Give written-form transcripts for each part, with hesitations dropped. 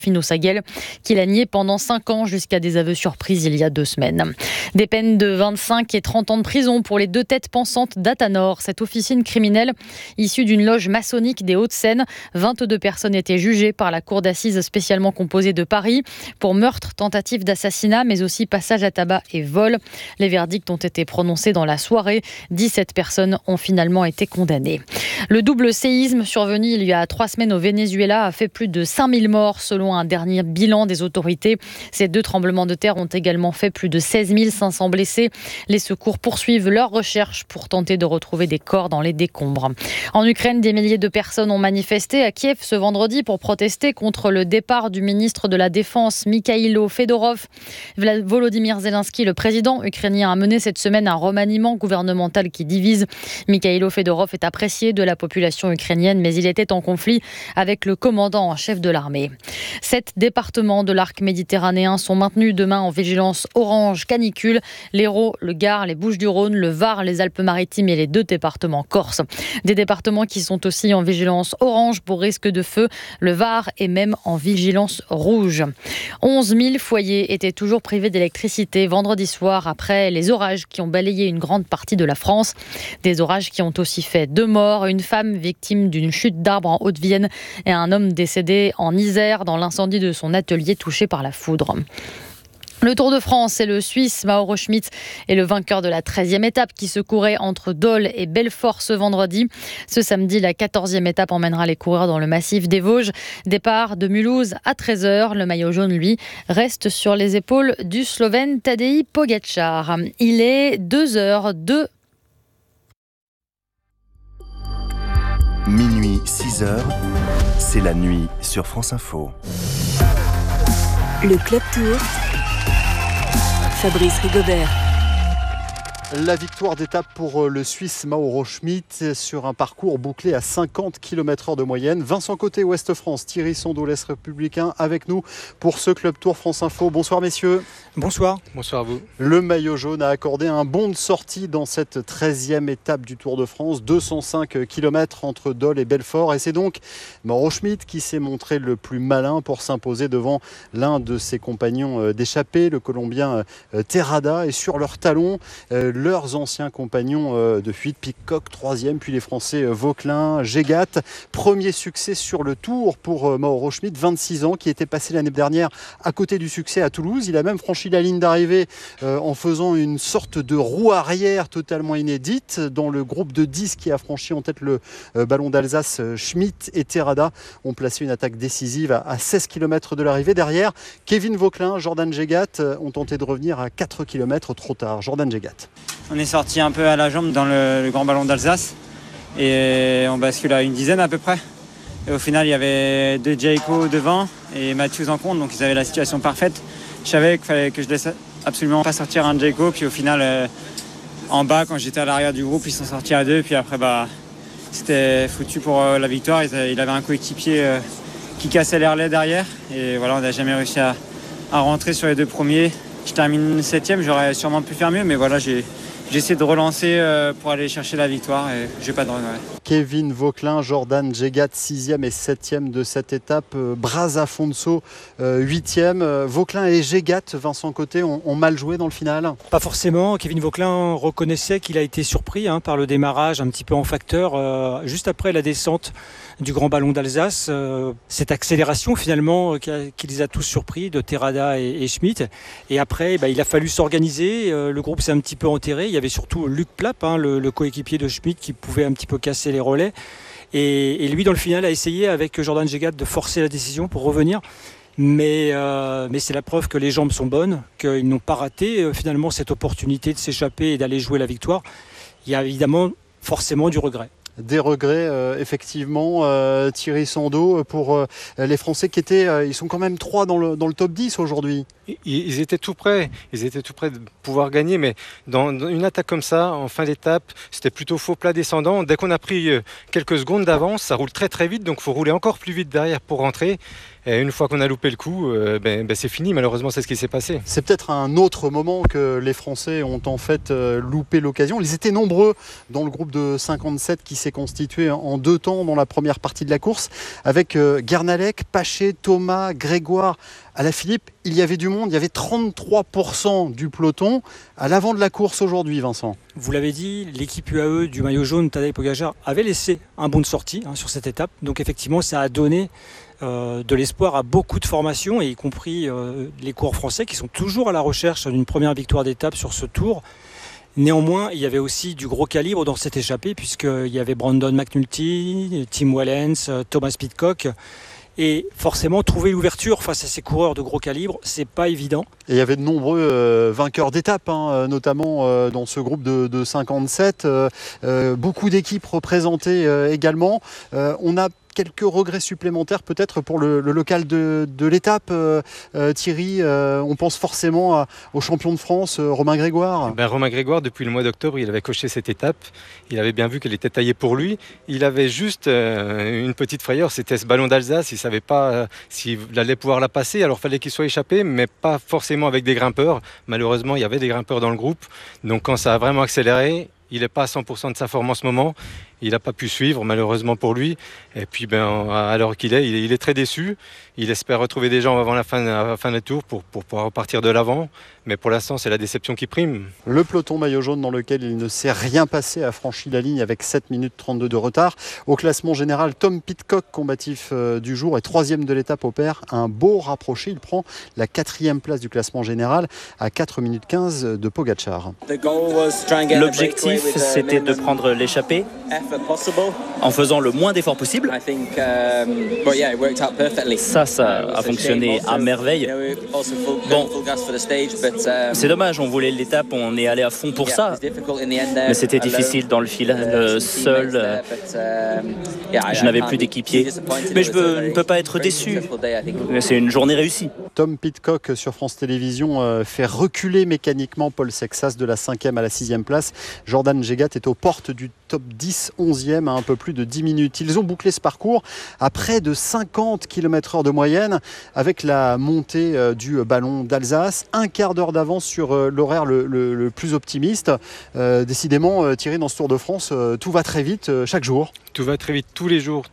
Fino Saguel, qu'il a nié pendant 5 ans jusqu'à des aveux surprises il y a 2 semaines. Des peines de 25 et 30 ans de prison pour les 2 têtes pensantes d'Athanor, cette officine criminelle issue d'une loge maçonnique des Hauts-de-Seine. 22 personnes étaient jugées par la cour d'assises spécialement composée de Paris pour meurtre, tentative d'assassinat, mais aussi passage à tabac et vol. Les verdicts ont été prononcés dans la soirée. 17 personnes ont finalement été condamnées. Le double séisme survenu il y a 3 semaines au Venezuela a fait plus de 5000 morts selon un dernier bilan des autorités. Ces 2 tremblements de terre ont également fait plus de 16 500 blessés. Les secours poursuivent leurs recherches pour tenter de retrouver des corps dans les décombres. En Ukraine, des milliers de personnes ont manifesté à Kiev ce vendredi pour protester contre le départ du ministre de la Défense, Mikhailo Fedorov. Volodymyr Zelensky, le président ukrainien, a mené cette semaine un remaniement gouvernemental qui divise. Mikhailo Fedorov est apprécié de la population ukrainienne, mais il était en conflit avec le commandant en chef de l'armée. 7 départements de l'arc méditerranéen sont maintenus demain en vigilance orange canicule. L'Hérault, le Gard, les Bouches-du-Rhône, le Var, les Alpes-Maritimes et les 2 départements corses. Des départements qui sont aussi en vigilance orange pour risque de feu. Le Var est même en vigilance rouge. 11 000 foyers étaient toujours privés d'électricité vendredi soir après les orages qui ont balayé une grande partie de la France. Des orages qui ont aussi fait 2 morts, une femme victime d'une chute d'arbre en Haute-Vienne et un homme décédé en Isère dans l'incendie de son atelier touché par la foudre. Le Tour de France, c'est le Suisse Mauro Schmid et le vainqueur de la 13e étape qui se courait entre Dole et Belfort ce vendredi. Ce samedi, la 14e étape emmènera les coureurs dans le massif des Vosges. Départ de Mulhouse à 13h. Le maillot jaune, lui, reste sur les épaules du Slovène Tadej Pogačar. Il est 2h02. Minuit, 6h, c'est la nuit sur France Info. Le Club Tour, Fabrice Rigobert. La victoire d'étape pour le Suisse Mauro Schmid sur un parcours bouclé à 50 km/h de moyenne. Vincent Côté, Ouest France, Thierry Sondot, l'Est républicain, avec nous pour ce Club Tour France Info. Bonsoir messieurs. Bonsoir. Bonsoir à vous. Le maillot jaune a accordé un bond de sortie dans cette 13e étape du Tour de France. 205 km entre Dole et Belfort. Et c'est donc Mauro Schmid qui s'est montré le plus malin pour s'imposer devant l'un de ses compagnons d'échappée, le Colombien Terrada. Et sur leurs talons, leurs anciens compagnons de fuite, Pidcock 3e, puis les Français Vauquelin, Gégat. Premier succès sur le Tour pour Mauro Schmid, 26 ans, qui était passé l'année dernière à côté du succès à Toulouse. Il a même franchi la ligne d'arrivée en faisant une sorte de roue arrière totalement inédite. Dans le groupe de 10 qui a franchi en tête le ballon d'Alsace, Schmid et Terrada ont placé une attaque décisive à 16 km de l'arrivée. Derrière, Kevin Vauquelin, Jordan Gégat ont tenté de revenir à 4 km trop tard. Jordan Gégat. On est sorti un peu à la jambe dans le grand ballon d'Alsace et on bascule à une dizaine à peu près. Et au final, il y avait 2 Jayco devant et Matthews en compte, donc ils avaient la situation parfaite. Je savais qu'il fallait que je laisse absolument pas sortir un Jayco, puis au final, en bas, quand j'étais à l'arrière du groupe, ils sont sortis à 2, puis après, c'était foutu pour la victoire. Il avait un coéquipier qui cassait l'airlet derrière et voilà, on n'a jamais réussi à rentrer sur les 2 premiers. Je termine 7e, j'aurais sûrement pu faire mieux, mais voilà, j'ai essayé de relancer pour aller chercher la victoire et j'ai pas de regret. Kevin Vauquelin, Jordan Gégat 6e et 7e de cette étape, Braz Afonso 8e. Vauquelin et Gégat, Vincent Côté, ont mal joué dans le final? Pas forcément. Kevin Vauquelin reconnaissait qu'il a été surpris par le démarrage un petit peu en facteur juste après la descente du grand ballon d'Alsace. Cette accélération finalement qui les a tous surpris de Terrada et Schmid. Et après, il a fallu s'organiser. Le groupe s'est un petit peu enterré. Il y avait surtout Luc Plapp, le coéquipier de Schmid, qui pouvait un petit peu casser les relais. Et lui, dans le final, a essayé avec Jordan Gégat de forcer la décision pour revenir. Mais c'est la preuve que les jambes sont bonnes, qu'ils n'ont pas raté finalement cette opportunité de s'échapper et d'aller jouer la victoire. Il y a évidemment forcément du regret. Des regrets, effectivement, Thierry Sondot, pour les Français qui étaient, ils sont quand même 3 dans le top 10 aujourd'hui. Ils étaient tout près de pouvoir gagner, mais dans une attaque comme ça, en fin d'étape, c'était plutôt faux plat descendant. Dès qu'on a pris quelques secondes d'avance, ça roule très très vite, donc il faut rouler encore plus vite derrière pour rentrer. Et une fois qu'on a loupé le coup, c'est fini. Malheureusement, c'est ce qui s'est passé. C'est peut-être un autre moment que les Français ont en fait loupé l'occasion. Ils étaient nombreux dans le groupe de 57 qui s'est constitué en 2 temps dans la première partie de la course, avec Guernalec, Paché, Thomas, Grégoire, Alaphilippe. Il y avait du monde, il y avait 33% du peloton à l'avant de la course aujourd'hui, Vincent. Vous l'avez dit, l'équipe UAE du maillot jaune, Tadej Pogačar, avait laissé un bon de sortie sur cette étape. Donc effectivement, ça a donné de l'espoir à beaucoup de formations, et y compris les coureurs français qui sont toujours à la recherche d'une première victoire d'étape sur ce tour. Néanmoins, il y avait aussi du gros calibre dans cette échappée, puisqu'il y avait Brandon McNulty, Tim Wellens, Thomas Pidcock. Et forcément, trouver l'ouverture face à ces coureurs de gros calibre, c'est pas évident. Et il y avait de nombreux vainqueurs d'étapes, notamment dans ce groupe de 57. Beaucoup d'équipes représentées également. On a quelques regrets supplémentaires peut-être pour le local de l'étape. Thierry, on pense forcément au champion de France, Romain Grégoire. Romain Grégoire, depuis le mois d'octobre, il avait coché cette étape. Il avait bien vu qu'elle était taillée pour lui. Il avait juste une petite frayeur, c'était ce ballon d'Alsace. Il ne savait pas s'il allait pouvoir la passer, alors il fallait qu'il soit échappé, mais pas forcément avec des grimpeurs. Malheureusement, il y avait des grimpeurs dans le groupe. Donc quand ça a vraiment accéléré, il n'est pas à 100% de sa forme en ce moment. Il n'a pas pu suivre, malheureusement pour lui. Et puis, à l'heure qu'il est, il est très déçu. Il espère retrouver des gens avant la fin du tour pour pouvoir repartir de l'avant. Mais pour l'instant, c'est la déception qui prime. Le peloton maillot jaune dans lequel il ne s'est rien passé a franchi la ligne avec 7 minutes 32 de retard. Au classement général, Tom Pidcock, combatif du jour, est 3e de l'étape, opère un beau rapproché. Il prend la 4e place du classement général à 4 minutes 15 de Pogačar. L'objectif, c'était de prendre l'échappée en faisant le moins d'efforts possible. Ça a fonctionné à merveille. Bon, c'est dommage, on voulait l'étape, on est allé à fond pour ça. Mais c'était difficile dans le final, seul. Je n'avais plus d'équipier. Mais je ne peux pas être déçu. C'est une journée réussie. Tom Pidcock sur France Télévisions fait reculer mécaniquement Paul Sexas de la 5e à la 6e place. Jordan Jegat est aux portes du top 10, 11e à un peu plus de 10 minutes. Ils ont bouclé ce parcours à près de 50 km/h de moyenne avec la montée du ballon d'Alsace. Un quart d'heure d'avance sur l'horaire le plus optimiste. Décidément, Thierry, dans ce Tour de France, tout va très vite chaque jour. Tout va très vite tous les jours.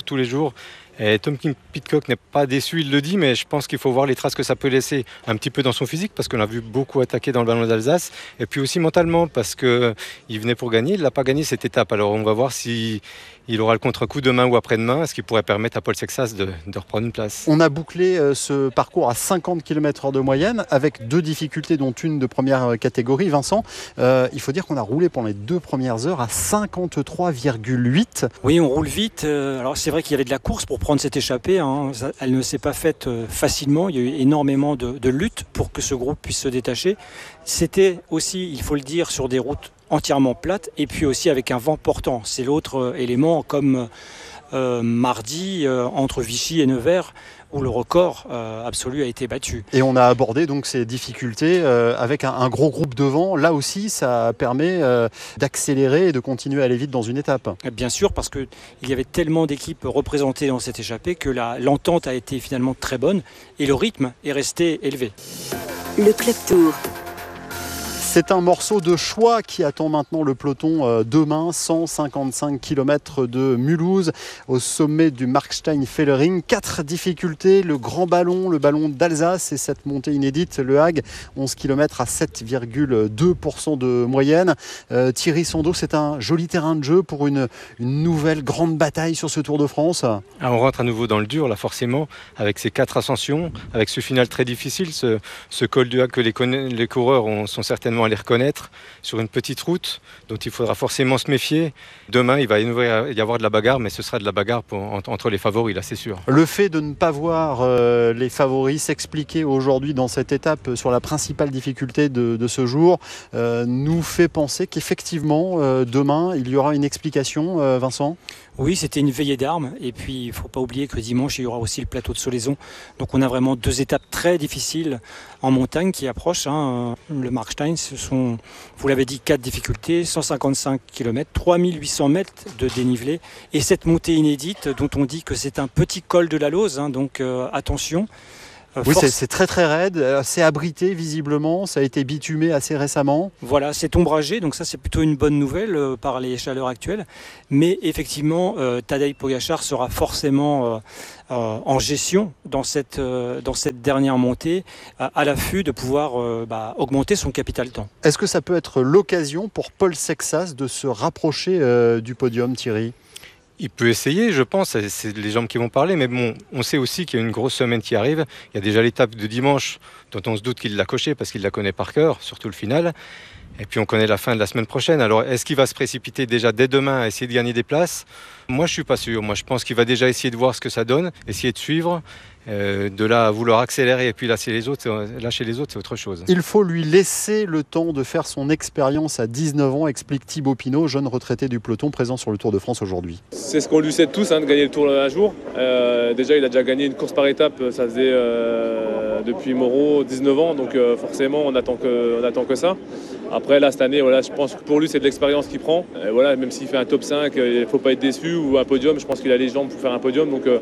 Et Tom Pidcock n'est pas déçu, il le dit, mais je pense qu'il faut voir les traces que ça peut laisser un petit peu dans son physique, parce qu'on l'a vu beaucoup attaquer dans le ballon d'Alsace, et puis aussi mentalement, parce qu'il venait pour gagner, il ne l'a pas gagné cette étape. Alors on va voir si il aura le contre-coup demain ou après-demain, ce qui pourrait permettre à Paul Sexas de reprendre une place. On a bouclé ce parcours à 50 km/h de moyenne, avec 2 difficultés, dont une de première catégorie. Vincent, il faut dire qu'on a roulé pendant les 2 premières heures à 53,8. Oui, on roule vite. Alors c'est vrai qu'il y avait de la course pour prendre cette échappée. Elle ne s'est pas faite facilement. Il y a eu énormément de lutte pour que ce groupe puisse se détacher. C'était aussi, il faut le dire, sur des routes entièrement plates, et puis aussi avec un vent portant. C'est l'autre élément, comme mardi entre Vichy et Nevers, où le record absolu a été battu. Et on a abordé donc ces difficultés avec un gros groupe devant. Là aussi, ça permet d'accélérer et de continuer à aller vite dans une étape. Bien sûr, parce qu'il y avait tellement d'équipes représentées dans cette échappée que l'entente a été finalement très bonne et le rythme est resté élevé. Le Club Tour. C'est un morceau de choix qui attend maintenant le peloton demain, 155 km de Mulhouse, au sommet du Markstein-Fellering. 4 difficultés, le grand ballon, le ballon d'Alsace et cette montée inédite, le Hague, 11 km à 7,2% de moyenne. Thierry Sando, c'est un joli terrain de jeu pour une nouvelle grande bataille sur ce Tour de France. On rentre à nouveau dans le dur, là forcément, avec ces 4 ascensions, avec ce final très difficile, ce col du Hague que les coureurs sont certainement à les reconnaître sur une petite route dont il faudra forcément se méfier. Demain, il va y avoir de la bagarre, mais ce sera de la bagarre entre les favoris, là, c'est sûr. Le fait de ne pas voir les favoris s'expliquer aujourd'hui dans cette étape sur la principale difficulté de ce jour nous fait penser qu'effectivement, demain, il y aura une explication, Vincent ? Oui, c'était une veillée d'armes. Et puis, il ne faut pas oublier que dimanche, il y aura aussi le plateau de Solaison. Donc, on a vraiment 2 étapes très difficiles en montagne qui approchent. Le Markstein, ce sont, vous l'avez dit, 4 difficultés, 155 km, 3800 mètres de dénivelé. Et cette montée inédite dont on dit que c'est un petit col de la Lose. Donc, attention. Oui, c'est très très raide, c'est abrité visiblement, ça a été bitumé assez récemment. Voilà, c'est ombragé, donc ça c'est plutôt une bonne nouvelle par les chaleurs actuelles. Mais effectivement, Tadej Pogačar sera forcément en gestion dans cette dernière montée, à l'affût de pouvoir augmenter son capital temps. Est-ce que ça peut être l'occasion pour Paul Sexas de se rapprocher du podium, Thierry ? Il peut essayer, je pense, c'est les jambes qui vont parler, mais bon, on sait aussi qu'il y a une grosse semaine qui arrive. Il y a déjà l'étape de dimanche, dont on se doute qu'il l'a cochée parce qu'il la connaît par cœur, surtout le final. Et puis on connaît la fin de la semaine prochaine. Alors est-ce qu'il va se précipiter déjà dès demain à essayer de gagner des places ? Moi je ne suis pas sûr. Moi je pense qu'il va déjà essayer de voir ce que ça donne, essayer de suivre. De là à vouloir accélérer et puis lâcher les autres, c'est autre chose. Il faut lui laisser le temps de faire son expérience à 19 ans, explique Thibaut Pinot, jeune retraité du peloton présent sur le Tour de France aujourd'hui. C'est ce qu'on lui souhaite tous, de gagner le Tour un jour. Déjà il a déjà gagné une course par étape, ça faisait depuis Moreau 19 ans, donc forcément on attend que ça. Après là cette année, je pense que pour lui c'est de l'expérience qu'il prend. Même s'il fait un top 5, il ne faut pas être déçu, ou un podium, je pense qu'il a les jambes pour faire un podium. Donc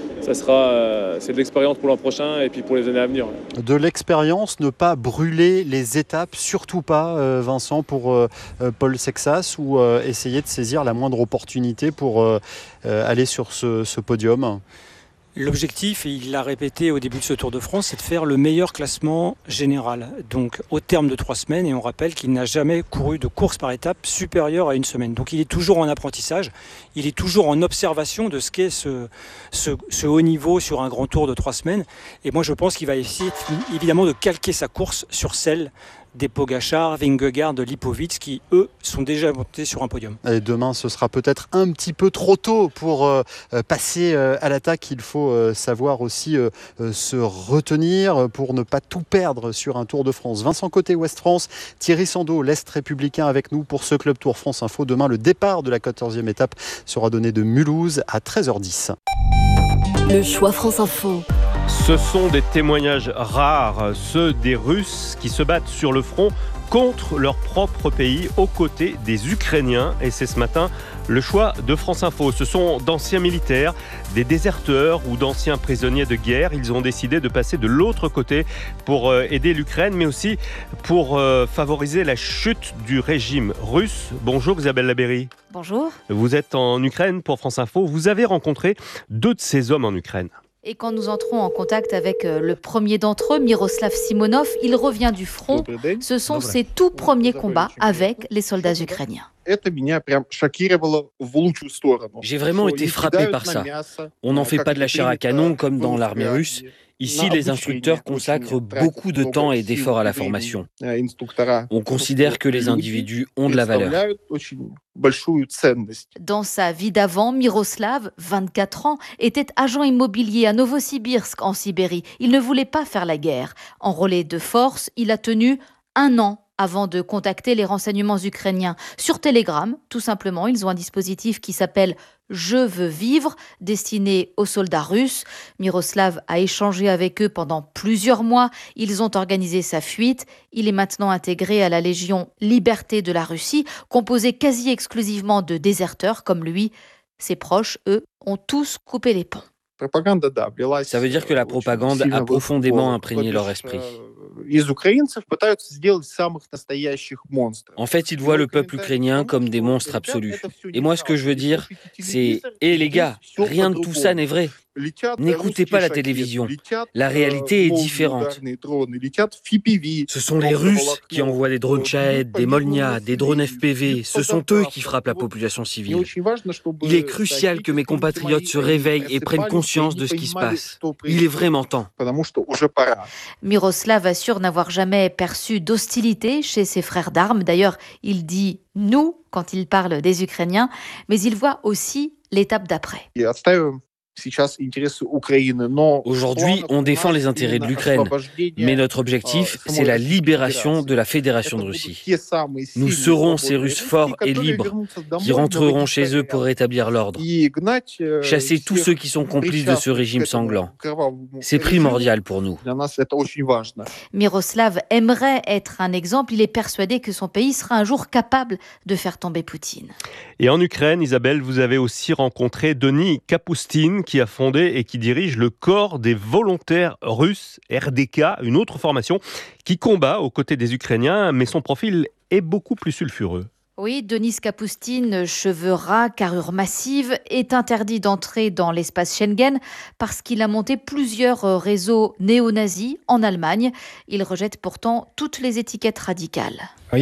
c'est de l'expérience pour l'an prochain et puis pour les années à venir. De l'expérience, ne pas brûler les étapes, surtout pas Vincent, pour Paul Sexas, ou essayer de saisir la moindre opportunité pour aller sur ce podium. L'objectif, et il l'a répété au début de ce Tour de France, c'est de faire le meilleur classement général. Donc au terme de 3 semaines, et on rappelle qu'il n'a jamais couru de course par étape supérieure à 1 semaine. Donc il est toujours en apprentissage, il est toujours en observation de ce qu'est ce haut niveau sur un grand Tour de 3 semaines. Et moi je pense qu'il va essayer évidemment de calquer sa course sur celle des Pogačar, Vingegaard, Lipovic qui, eux, sont déjà montés sur un podium. Et demain, ce sera peut-être un petit peu trop tôt pour passer à l'attaque. Il faut savoir aussi se retenir pour ne pas tout perdre sur un Tour de France. Vincent Côté, Ouest France, Thierry Sando, l'Est républicain avec nous pour ce Club Tour France Info. Demain, le départ de la 14e étape sera donné de Mulhouse à 13h10. Le choix France Info. Ce sont des témoignages rares, ceux des Russes qui se battent sur le front contre leur propre pays aux côtés des Ukrainiens. Et c'est ce matin le choix de France Info. Ce sont d'anciens militaires, des déserteurs ou d'anciens prisonniers de guerre. Ils ont décidé de passer de l'autre côté pour aider l'Ukraine, mais aussi pour favoriser la chute du régime russe. Bonjour Isabelle Labéry. Bonjour. Vous êtes en Ukraine pour France Info. Vous avez rencontré 2 de ces hommes en Ukraine. Et quand nous entrons en contact avec le premier d'entre eux, Miroslav Simonov, il revient du front. Ce sont ses tout premiers combats avec les soldats ukrainiens. J'ai vraiment été frappé par ça. On n'en fait pas de la chair à canon comme dans l'armée russe. Ici, les instructeurs consacrent beaucoup de temps et d'efforts à la formation. On considère que les individus ont de la valeur. Dans sa vie d'avant, Miroslav, 24 ans, était agent immobilier à Novosibirsk, en Sibérie. Il ne voulait pas faire la guerre. Enrôlé de force, il a tenu 1 an avant de contacter les renseignements ukrainiens. Sur Telegram, tout simplement, ils ont un dispositif qui s'appelle « Je veux vivre », destiné aux soldats russes. Miroslav a échangé avec eux pendant plusieurs mois. Ils ont organisé sa fuite. Il est maintenant intégré à la Légion Liberté de la Russie, composée quasi exclusivement de déserteurs comme lui. Ses proches, eux, ont tous coupé les ponts. Ça veut dire que la propagande a profondément imprégné leur esprit. En fait, ils voient le peuple ukrainien comme des monstres absolus. Et moi, ce que je veux dire, c'est « Hé les gars, rien de tout ça n'est vrai. N'écoutez pas la télévision. La réalité est différente. Ce sont les Russes qui envoient des drones Shahed, des Molnia, des drones FPV. Ce sont eux qui frappent la population civile. Il est crucial que mes compatriotes se réveillent et prennent conscience de ce qui se passe. Il est vraiment temps. » Miroslav assure n'avoir jamais perçu d'hostilité chez ses frères d'armes. D'ailleurs, il dit « nous » quand il parle des Ukrainiens, mais il voit aussi l'étape d'après. Aujourd'hui, on défend les intérêts de l'Ukraine, mais notre objectif, c'est la libération de la Fédération de Russie. Nous serons ces Russes forts et libres qui rentreront chez eux pour rétablir l'ordre. Chasser tous ceux qui sont complices de ce régime sanglant. C'est primordial pour nous. Miroslav aimerait être un exemple. Il est persuadé que son pays sera un jour capable de faire tomber Poutine. Et en Ukraine, Isabelle, vous avez aussi rencontré Denis Kapustin, qui a fondé et qui dirige le corps des volontaires russes, RDK, une autre formation qui combat aux côtés des Ukrainiens, mais son profil est beaucoup plus sulfureux. Oui, Denis Kapustin, cheveux ras, carrure massive, est interdit d'entrer dans l'espace Schengen parce qu'il a monté plusieurs réseaux néo-nazis en Allemagne. Il rejette pourtant toutes les étiquettes radicales. Je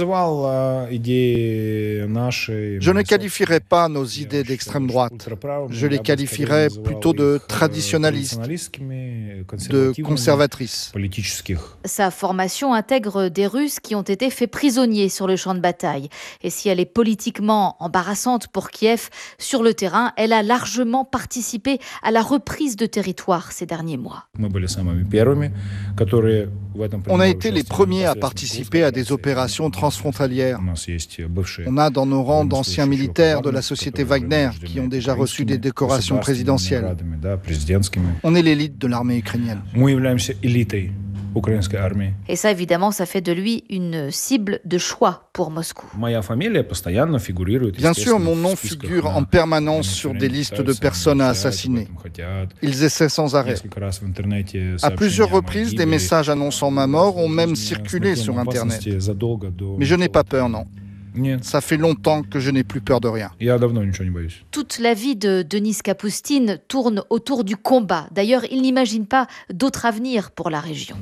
ne qualifierais pas nos idées d'extrême droite. Je les qualifierais plutôt de traditionnalistes, de conservatrices. Sa formation intègre des Russes qui ont été faits prisonniers sur le champ de bataille. Et si elle est politiquement embarrassante pour Kiev, sur le terrain, elle a largement participé à la reprise de territoire ces derniers mois. On a été les premiers à participer à des opérations transfrontalières. On a dans nos rangs d'anciens militaires de la société Wagner qui ont déjà reçu des décorations présidentielles. On est l'élite de l'armée ukrainienne. Et ça, évidemment, ça fait de lui une cible de choix pour Moscou. Bien sûr, mon nom figure en permanence sur des listes de personnes à assassiner. Ils essaient sans arrêt. À plusieurs reprises, des messages annonçant ma mort ont même circulé sur Internet. Mais je n'ai pas peur, non. Ça fait longtemps que je n'ai plus peur de rien. Toute la vie de Denis Kapustin tourne autour du combat. D'ailleurs, il n'imagine pas d'autre avenir pour la région.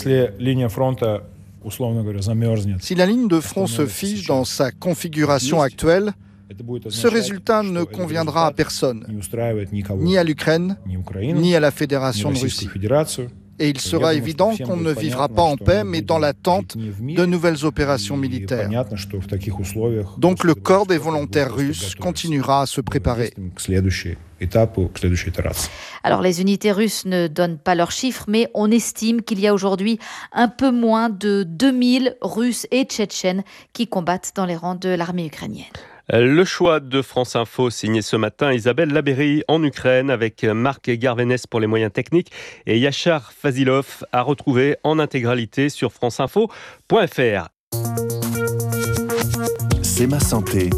Si la ligne de front se fige dans sa configuration actuelle, ce résultat ne conviendra à personne, ni à l'Ukraine, ni à la Fédération de Russie. Et il sera évident qu'on ne vivra pas en paix, mais dans l'attente de nouvelles opérations militaires. Donc le corps des volontaires russes continuera à se préparer. Alors les unités russes ne donnent pas leurs chiffres, mais on estime qu'il y a aujourd'hui un peu moins de 2000 Russes et Tchétchènes qui combattent dans les rangs de l'armée ukrainienne. Le choix de France Info, signé ce matin Isabelle Labéry en Ukraine, avec Marc Garvenès pour les moyens techniques et Yachar Fazilov à retrouver en intégralité sur franceinfo.fr. C'est ma santé.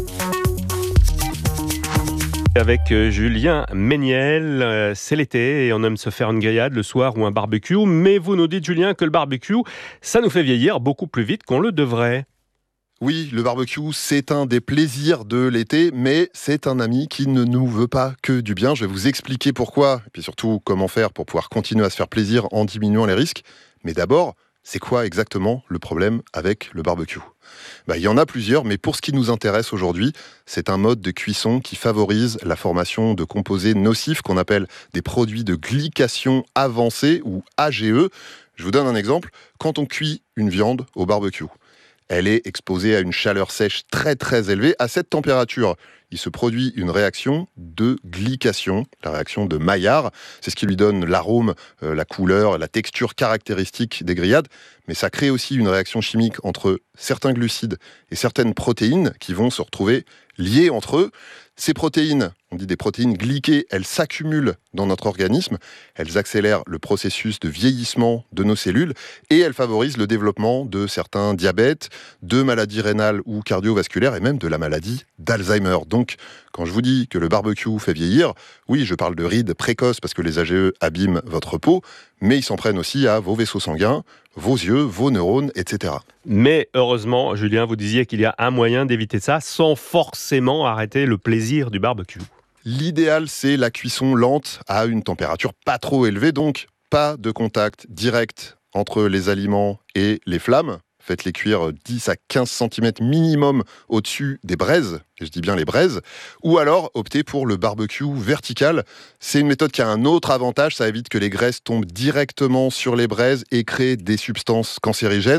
Avec Julien Méniel, c'est l'été et on aime se faire une grillade le soir ou un barbecue, mais vous nous dites, Julien, que le barbecue, ça nous fait vieillir beaucoup plus vite qu'on le devrait. Oui, le barbecue, c'est un des plaisirs de l'été, mais c'est un ami qui ne nous veut pas que du bien. Je vais vous expliquer pourquoi, et puis surtout comment faire pour pouvoir continuer à se faire plaisir en diminuant les risques. Mais d'abord, c'est quoi exactement le problème avec le barbecue ? Il y en a plusieurs, mais pour ce qui nous intéresse aujourd'hui, c'est un mode de cuisson qui favorise la formation de composés nocifs qu'on appelle des produits de glycation avancée ou AGE. Je vous donne un exemple. Quand on cuit une viande au barbecue, elle est exposée à une chaleur sèche très très élevée. À cette température, il se produit une réaction de glycation, la réaction de Maillard. C'est ce qui lui donne l'arôme, la couleur, la texture caractéristique des grillades. Mais ça crée aussi une réaction chimique entre certains glucides et certaines protéines qui vont se retrouver liées entre eux. Ces protéines, on dit des protéines glyquées, elles s'accumulent dans notre organisme, elles accélèrent le processus de vieillissement de nos cellules et elles favorisent le développement de certains diabètes, de maladies rénales ou cardiovasculaires et même de la maladie d'Alzheimer. Donc, quand je vous dis que le barbecue fait vieillir, oui, je parle de rides précoces parce que les AGE abîment votre peau, mais ils s'en prennent aussi à vos vaisseaux sanguins, vos yeux, vos neurones, etc. Mais heureusement, Julien, vous disiez qu'il y a un moyen d'éviter ça sans forcément arrêter le plaisir du barbecue. L'idéal, c'est la cuisson lente à une température pas trop élevée, donc pas de contact direct entre les aliments et les flammes. Faites-les cuire 10 à 15 cm minimum au-dessus des braises, et je dis bien les braises, ou alors optez pour le barbecue vertical. C'est une méthode qui a un autre avantage, ça évite que les graisses tombent directement sur les braises et créent des substances cancérigènes.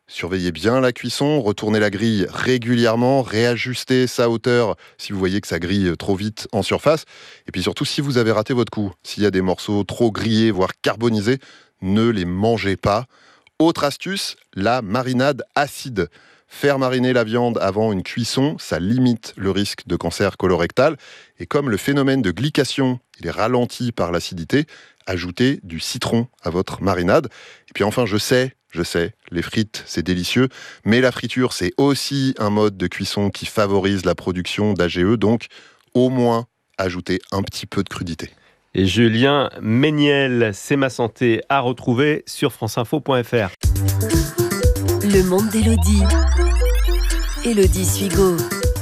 Surveillez bien la cuisson, retournez la grille régulièrement, réajustez sa hauteur si vous voyez que ça grille trop vite en surface. Et puis surtout, si vous avez raté votre coup, s'il y a des morceaux trop grillés, voire carbonisés, ne les mangez pas. Autre astuce, la marinade acide. Faire mariner la viande avant une cuisson, ça limite le risque de cancer colorectal. Et comme le phénomène de glycation, il est ralenti par l'acidité, ajoutez du citron à votre marinade. Et puis enfin, je sais, les frites, c'est délicieux, mais la friture, c'est aussi un mode de cuisson qui favorise la production d'AGE, donc au moins ajoutez un petit peu de crudité. Et Julien Méniel, C'est ma santé, à retrouver sur franceinfo.fr. Le monde d'Élodie. Élodie Suigo.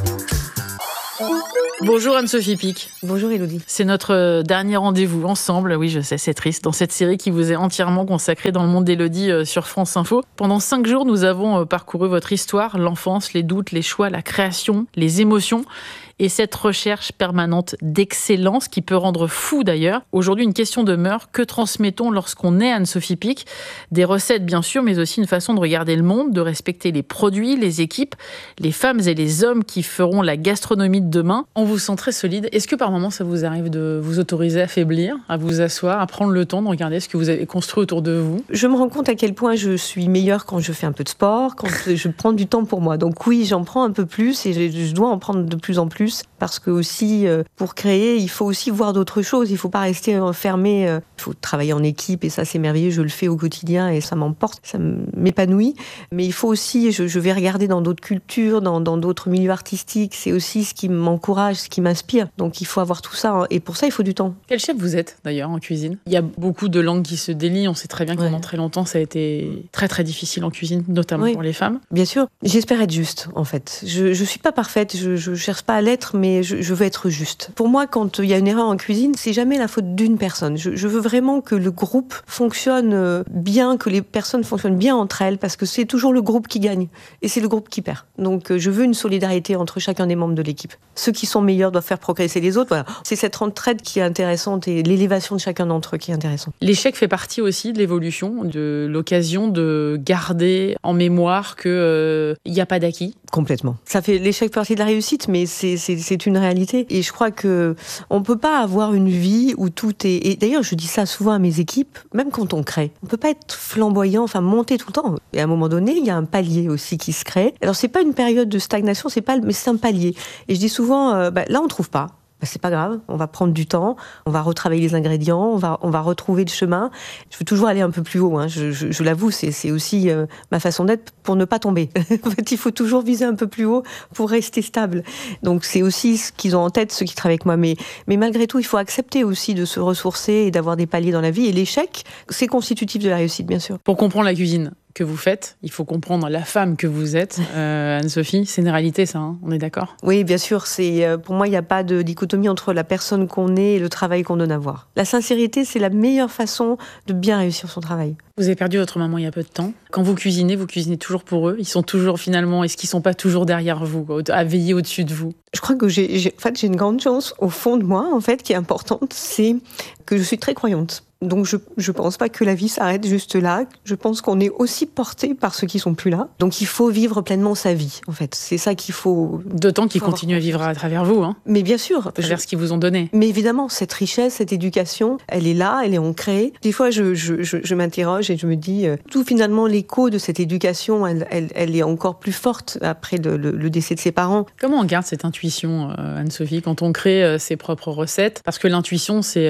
Bonjour Anne-Sophie Pic. Bonjour Élodie. C'est notre dernier rendez-vous ensemble, oui je sais c'est triste, dans cette série qui vous est entièrement consacrée dans le monde d'Élodie sur France Info. Pendant 5 jours, nous avons parcouru votre histoire, l'enfance, les doutes, les choix, la création, les émotions et cette recherche permanente d'excellence qui peut rendre fou d'ailleurs. Aujourd'hui, une question demeure, que transmettons lorsqu'on est Anne-Sophie Pic ? Des recettes bien sûr, mais aussi une façon de regarder le monde, de respecter les produits, les équipes, les femmes et les hommes qui feront la gastronomie de demain. On vous sent très solide. Est-ce que par moments ça vous arrive de vous autoriser à faiblir, à vous asseoir, à prendre le temps de regarder ce que vous avez construit autour de vous ? Je me rends compte à quel point je suis meilleure quand je fais un peu de sport, quand je prends du temps pour moi. Donc oui, j'en prends un peu plus et je dois en prendre de plus en plus. Parce que aussi, pour créer, il faut aussi voir d'autres choses. Il ne faut pas rester enfermé. Il faut travailler en équipe et ça, c'est merveilleux. Je le fais au quotidien et ça m'emporte, ça m'épanouit. Mais il faut aussi, je vais regarder dans d'autres cultures, dans d'autres milieux artistiques. C'est aussi ce qui m'encourage, ce qui m'inspire. Donc il faut avoir tout ça. Et pour ça, il faut du temps. Quel chef vous êtes d'ailleurs en cuisine ? Il y a beaucoup de langues qui se délient. On sait très bien que pendant très longtemps, ça a été très très difficile en cuisine, notamment pour les femmes. Bien sûr. J'espère être juste, en fait. Je ne suis pas parfaite. Je ne cherche pas à l'être, mais je veux être juste. Pour moi, quand il y a une erreur en cuisine, c'est jamais la faute d'une personne. Je veux vraiment que le groupe fonctionne bien, que les personnes fonctionnent bien entre elles, parce que c'est toujours le groupe qui gagne et c'est le groupe qui perd. Donc je veux une solidarité entre chacun des membres de l'équipe. Ceux qui sont meilleurs doivent faire progresser les autres. Voilà. C'est cette entraide qui est intéressante et l'élévation de chacun d'entre eux qui est intéressante. L'échec fait partie aussi de l'évolution, de l'occasion de garder en mémoire qu'il n'y a pas d'acquis. Complètement. Ça fait l'échec partie de la réussite, mais c'est une réalité. Et je crois que on peut pas avoir une vie où tout est... Et d'ailleurs, je dis ça souvent à mes équipes, même quand on crée. On peut pas être flamboyant, enfin monter tout le temps. Et à un moment donné, il y a un palier aussi qui se crée. Alors, c'est pas une période de stagnation, mais c'est un palier. Et je dis souvent, là, on trouve pas. C'est pas grave, on va prendre du temps, on va retravailler les ingrédients, on va retrouver le chemin. Je veux toujours aller un peu plus haut, hein. Je l'avoue, c'est aussi ma façon d'être pour ne pas tomber. En fait, il faut toujours viser un peu plus haut pour rester stable. Donc c'est aussi ce qu'ils ont en tête, ceux qui travaillent avec moi. Mais malgré tout, il faut accepter aussi de se ressourcer et d'avoir des paliers dans la vie. Et l'échec, c'est constitutif de la réussite, bien sûr. Pour comprendre la cuisine que vous faites, il faut comprendre la femme que vous êtes, Anne-Sophie. C'est une réalité, ça, hein, on est d'accord ? Oui, bien sûr. Pour moi, il n'y a pas de dichotomie entre la personne qu'on est et le travail qu'on donne à voir. La sincérité, c'est la meilleure façon de bien réussir son travail. Vous avez perdu votre maman il y a peu de temps. Quand vous cuisinez toujours pour eux. Ils sont toujours finalement, est-ce qu'ils ne sont pas toujours derrière vous, à veiller au-dessus de vous ? Je crois que j'ai une grande chance au fond de moi, en fait, qui est importante, c'est que je suis très croyante. Donc je pense pas que la vie s'arrête juste là. Je pense qu'on est aussi porté par ceux qui sont plus là. Donc il faut vivre pleinement sa vie, en fait. C'est ça qu'il faut... D'autant qu'ils continuent à vivre à travers vous, hein. Mais bien sûr. À travers ce qu'ils vous ont donné. Mais évidemment, cette richesse, cette éducation, elle est là, elle est ancrée. Des fois, je m'interroge et je me dis, tout finalement, l'écho de cette éducation, elle est encore plus forte après le décès de ses parents. Comment on garde cette intuition, Anne-Sophie, quand on crée ses propres recettes ? Parce que l'intuition, c'est...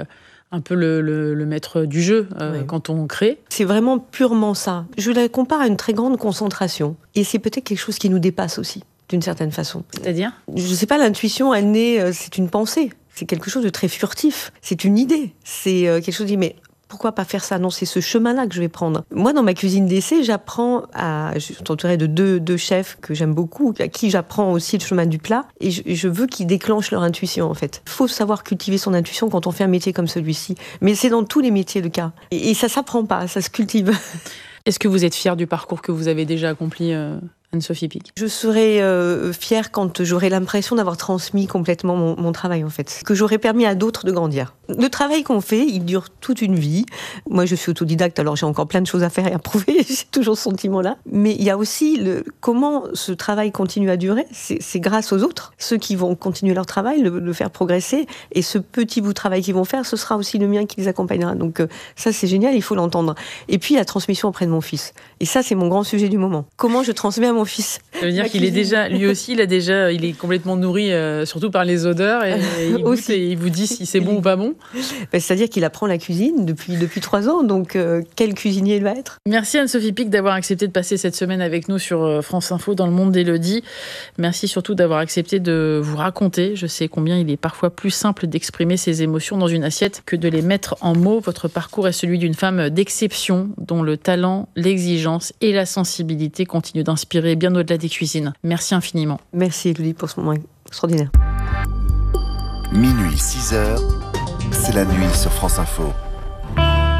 un peu le maître du jeu quand on crée. C'est vraiment purement ça. Je la compare à une très grande concentration. Et c'est peut-être quelque chose qui nous dépasse aussi, d'une certaine façon. C'est-à-dire ? Je ne sais pas, l'intuition, elle naît, c'est une pensée. C'est quelque chose de très furtif. C'est une idée. C'est quelque chose de... Mais pourquoi pas faire ça ? Non, c'est ce chemin-là que je vais prendre. Moi, dans ma cuisine d'essai, je suis entourée de deux chefs que j'aime beaucoup, à qui j'apprends aussi le chemin du plat, et je veux qu'ils déclenchent leur intuition, en fait. Il faut savoir cultiver son intuition quand on fait un métier comme celui-ci. Mais c'est dans tous les métiers le cas. Et ça s'apprend pas, ça se cultive. Est-ce que vous êtes fière du parcours que vous avez déjà accompli, Anne-Sophie Pic. Je serai fière quand j'aurai l'impression d'avoir transmis complètement mon travail, en fait. Que j'aurai permis à d'autres de grandir. Le travail qu'on fait, il dure toute une vie. Moi, je suis autodidacte, alors j'ai encore plein de choses à faire et à prouver. J'ai toujours ce sentiment-là. Mais il y a aussi comment ce travail continue à durer. C'est grâce aux autres. Ceux qui vont continuer leur travail, le faire progresser. Et ce petit bout de travail qu'ils vont faire, ce sera aussi le mien qui les accompagnera. Donc ça, c'est génial, il faut l'entendre. Et puis, la transmission auprès de mon fils. Et ça, c'est mon grand sujet du moment. Comment je transmets à mon fils. Ça veut dire qu'il est déjà, lui aussi, il est complètement nourri, surtout par les odeurs, et il vous dit si c'est bon ou pas bon. C'est-à-dire qu'il apprend la cuisine depuis 3 ans, donc quel cuisinier il va être. Merci Anne-Sophie Pic d'avoir accepté de passer cette semaine avec nous sur France Info dans le monde d'Élodie. Merci surtout d'avoir accepté de vous raconter. Je sais combien il est parfois plus simple d'exprimer ses émotions dans une assiette que de les mettre en mots. Votre parcours est celui d'une femme d'exception, dont le talent, l'exigence et la sensibilité continuent d'inspirer bien au-delà des cuisines. Merci infiniment. Merci Élodie pour ce moment extraordinaire. Minuit 6h, c'est la nuit sur France Info.